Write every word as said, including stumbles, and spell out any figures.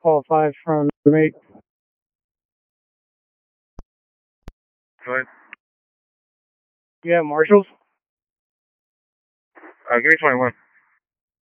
call five from mate. Go ahead. Yeah, marshals. Uh, give me twenty-one.